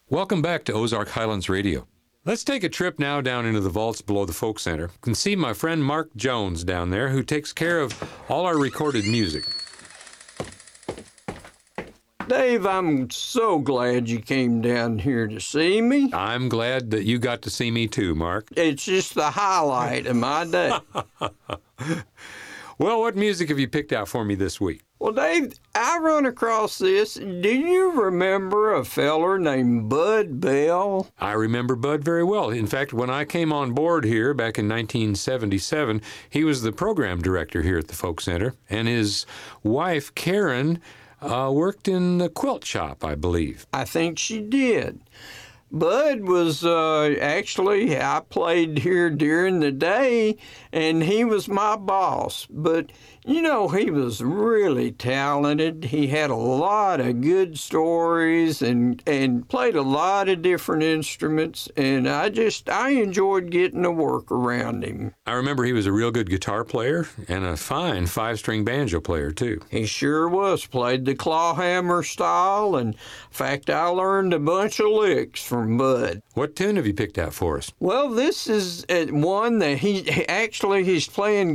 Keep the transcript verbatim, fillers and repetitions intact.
Welcome back to Ozark Highlands Radio. Let's take a trip now down into the vaults below the Folk Center. You can see my friend Mark Jones down there, who takes care of all our recorded music. Dave, I'm so glad you came down here to see me. I'm glad that you got to see me too, Mark. It's just the highlight of my day. Well, what music have you picked out for me this week? Well, Dave, I run across this. Do you remember a feller named Bud Bell? I remember Bud very well. In fact, when I came on board here back in nineteen seventy-seven, he was the program director here at the Folk Center, and his wife, Karen, uh, worked in the quilt shop, I believe. I think she did. Bud was uh, actually, I played here during the day, and he was my boss. But, you know, he was really talented. He had a lot of good stories and, and played a lot of different instruments, and I just, I enjoyed getting to work around him. I remember he was a real good guitar player and a fine five-string banjo player, too. He sure was. Played the clawhammer style, and in fact, I learned a bunch of licks from Bud. What tune have you picked out for us? Well, this is uh, one that he actually he's playing